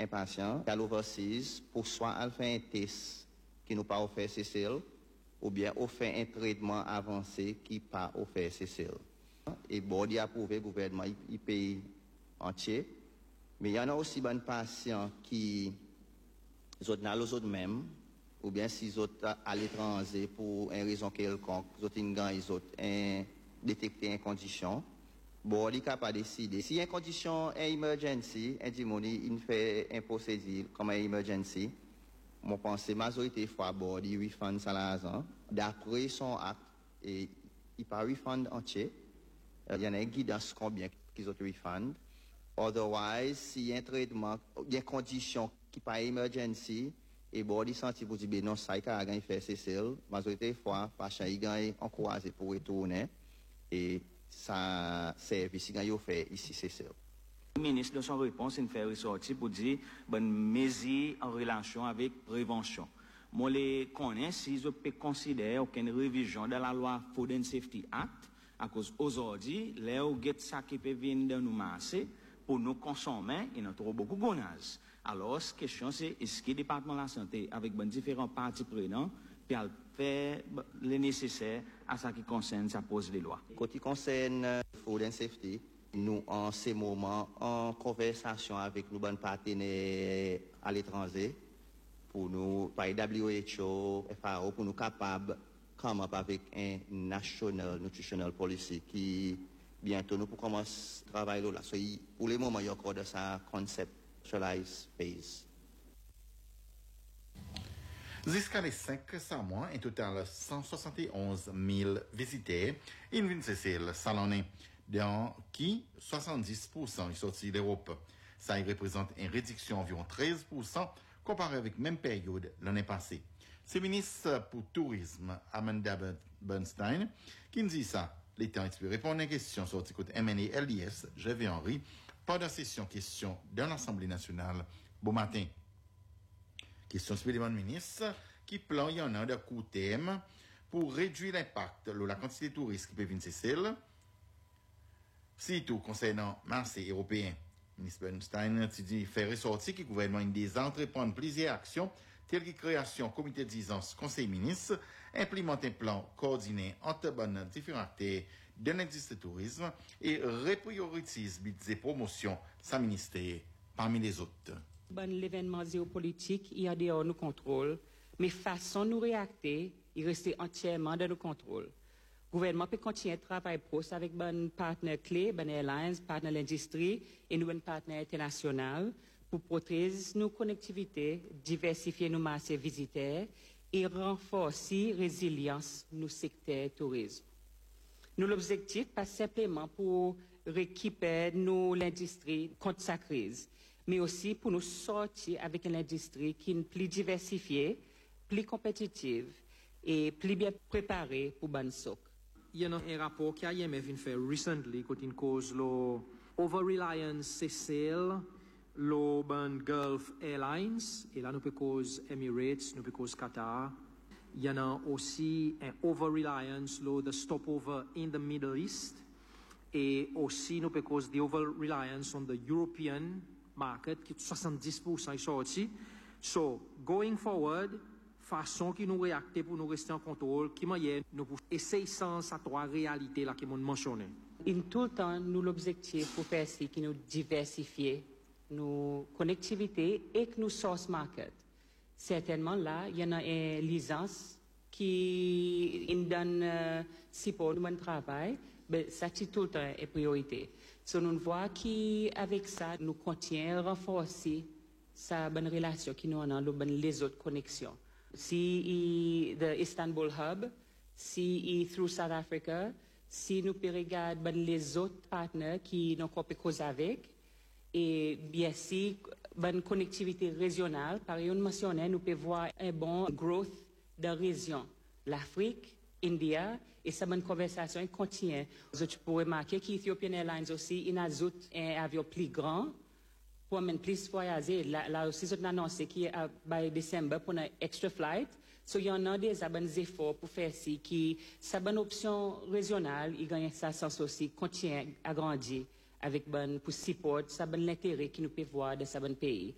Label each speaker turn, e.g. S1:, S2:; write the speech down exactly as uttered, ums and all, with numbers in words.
S1: patient à l'overseas pour soit à faire un test qui nous pas offert C C L ou bien offert un traitement avancé qui pas offert C C L. Et bon, il a approuvé le gouvernement, il paye entier. Mais il y en a aussi des patients qui sont dans les autres mêmes, ou bien s'ils sont à l'étranger pour une raison quelconque, ils sont détectés une condition. Bon, il est capable de décider. Si une condition est emergency, il fait un procédure comme une emergency. Je pense que la majorité des fois, bon, il refund ça l'argent. D'après son acte, et il pas refund entier. Il y en a une guidance combien qu'ils ont refund. Otherwise, s'il y a un traitement, il y a une condition qui n'est pas emergency, et bon, il senti pour dire, non, ça, il a fait C C L. La majorité des fois, patient, il a encouragé pour retourner. Et ça service qu'il a fait ici, C C L.
S2: Le ministre, de son réponse, il fait ressortir pour dire bonne mesure en relation avec prévention. Moi, les connais si je peux considérer aucune révision de la loi Food and Safety Act, à cause aujourd'hui, les get ça qui peut venir de nous masser pour nous consommer, il y a trop beaucoup de gonnage. Alors, la question c'est, est-ce que le département de la santé, avec ben, différents parties prenantes, peut faire le nécessaire à ce qui concerne sa pose des lois?
S1: Quand il concerne Food and Safety, nous, en ces moments, en conversation avec nos bons partenaires à l'étranger, pour nous, par W H O, F A O, pour nous capables, come up avec un National Nutritional Policy qui, bientôt, nous pour commencer à travailler là. So, pour le moment, il y a encore de ça conceptualized phase.
S3: Jusqu'à les cinq mois, un total cent soixante et onze mille visiteurs, in vin C C L salonné, dans qui soixante-dix pour cent est sorti d'Europe. Ça représente une réduction d'environ treize pour cent comparé avec la même période l'année passée. C'est le ministre pour le tourisme, Amanda Bernstein, qui nous dit ça. L'État a répondre à une question sur le M N A L I S, G V Henry, pendant la session question dans l'Assemblée nationale, bon matin. Question supplémentaire ministre, qui plan y en a de court terme pour réduire l'impact de la quantité de touristes qui peuvent venir C C L, surtout concernant le marché européen. Le ministre Bernstein a dit faire ressortir que le gouvernement des entreprendre plusieurs actions telles que création comité de disance conseil ministre, implémenter un plan coordonné entre les différents acteurs de l'industrie du tourisme et reprioritise budget promotion sa ministère parmi les autres.
S4: Bon, l'événement géopolitique, il y a dehors nous contrôle, mais façon nous réacter, il reste entièrement dans nos contrôles. Le gouvernement peut continuer à travailler proche avec nos partenaires clés, nos airlines, partenaires de l'industrie et nos partenaires internationaux pour protéger nos connectivités, diversifier nos marchés visiteurs et renforcer la résilience de nos secteurs tourisme. Nous, l'objectif, pas simplement pour récupérer l'industrie contre sa crise, mais aussi pour nous sortir avec une industrie qui est plus diversifiée, plus compétitive et plus bien préparée pour ban soc.
S5: Il y a un rapport qui a été fait récemment quand il cause le over-reliance C C L, le ban Gulf Airlines, et là nous peut cause Emirates, nous peut cause Qatar. Il y en a aussi un over-reliance, le the stopover in the Middle East, et aussi nous peut cause the over-reliance on the European market qui est soixante-dix pour cent est sorti. So, going forward, façon qui nous réacter pour nous rester en contrôle, qui manière nous pour essayer sans à trois réalités là qui m'ont mentionné.
S4: In tout le temps, nous l'objectif pour faire c'est que nous diversifier nos connectivités et que nous source market. Certainement là, il y en a une licence qui nous donne euh, support de mon travail, mais ça c'est tout le temps une priorité. So, nous voyons qu'avec ça, nous continuons à renforcer sa bonne relation qui nous a dans les autres connexions. Si the Istanbul Hub, si through South Africa, si nous pouvons regarder les autres partenaires qui nous ont cause avec, et bien si bonne connectivité régionale, par exemple mentionné, nous pouvons voir un bon growth de région, l'Afrique, India, et sa bonne conversation continue. Je peux remarquer qu'Ethiopian Airlines aussi, il ajoute un avion plus grand pour amener plus voyager. Là, là aussi, ils ont annoncé qu'il y a, by décembre, pour un extra flight. So, il y en a des bonnes efforts pour faire ci, qui, sa bonne option régionale, il gagne sa sens aussi, continue à grandir avec bonne, pour support, sa bonne l'intérêt qui nous peut voir de sa bonne pays.